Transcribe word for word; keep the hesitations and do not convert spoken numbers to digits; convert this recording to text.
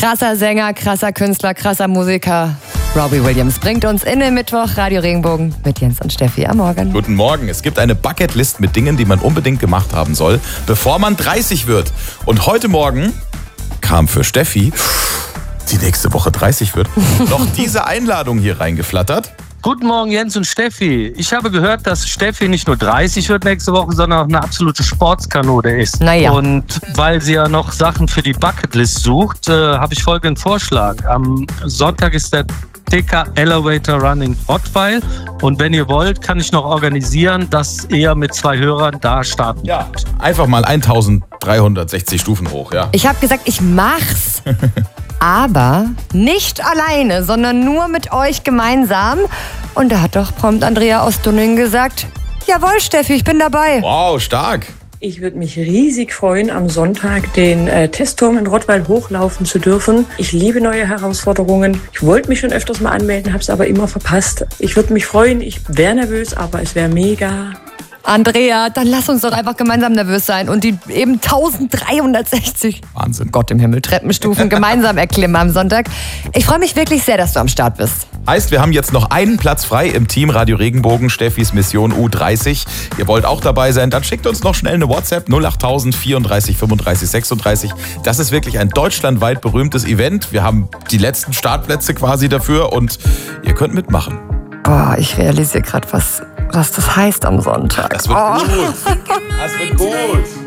Krasser Sänger, krasser Künstler, krasser Musiker. Robbie Williams bringt uns in den Mittwoch Radio Regenbogen mit Jens und Steffi am Morgen. Guten Morgen. Es gibt eine Bucketlist mit Dingen, die man unbedingt gemacht haben soll, bevor man dreißig wird. Und heute Morgen kam für Steffi, die nächste Woche dreißig wird, noch diese Einladung hier reingeflattert. Guten Morgen, Jens und Steffi. Ich habe gehört, dass Steffi nicht nur dreißig wird nächste Woche, sondern auch eine absolute Sportskanone ist. Naja. Und weil sie ja noch Sachen für die Bucketlist sucht, äh, habe ich folgenden Vorschlag. Am Sonntag ist der T K Elevator Run in Rottweil. Und wenn ihr wollt, kann ich noch organisieren, dass ihr mit zwei Hörern da starten Ja, könnt. einfach mal eintausenddreihundertsechzig Stufen hoch, ja. Ich habe gesagt, ich mach's. Aber nicht alleine, sondern nur mit euch gemeinsam. Und da hat doch prompt Andrea aus Dunning gesagt, jawohl Steffi, ich bin dabei. Wow, stark. Ich würde mich riesig freuen, am Sonntag den äh, Testturm in Rottweil hochlaufen zu dürfen. Ich liebe neue Herausforderungen. Ich wollte mich schon öfters mal anmelden, habe es aber immer verpasst. Ich würde mich freuen, ich wäre nervös, aber es wäre mega. Andrea, dann lass uns doch einfach gemeinsam nervös sein und die eben eintausenddreihundertsechzig, Wahnsinn. Gott im Himmel, Treppenstufen gemeinsam erklimmen am Sonntag. Ich freue mich wirklich sehr, dass du am Start bist. Heißt, wir haben jetzt noch einen Platz frei im Team Radio Regenbogen, Steffis Mission U dreißig. Ihr wollt auch dabei sein, dann schickt uns noch schnell eine WhatsApp null acht null null vierunddreißig fünfunddreißig sechsunddreißig. Das ist wirklich ein deutschlandweit berühmtes Event. Wir haben die letzten Startplätze quasi dafür und ihr könnt mitmachen. Boah, ich realisiere gerade, was, was das heißt am Sonntag. Das wird Oh. gut. Das wird gut.